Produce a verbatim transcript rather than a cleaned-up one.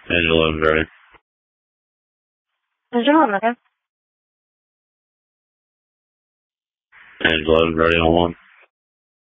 Angela is ready. Angela, okay. Angela is ready on one.